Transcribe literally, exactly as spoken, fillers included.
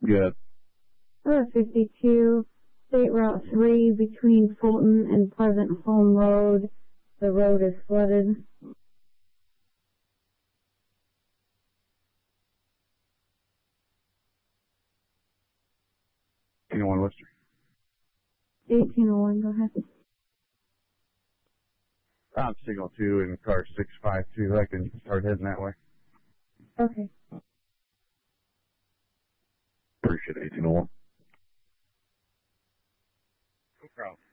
Good. Route fifty-two, State Route three between Fulton and Pleasant Home Road. The road is flooded. eighteen oh one Worcester. eighteen oh one, go ahead. I'm signal two in car six five two. I can start heading that way. Okay. Appreciate it, eighteen oh one. No problem.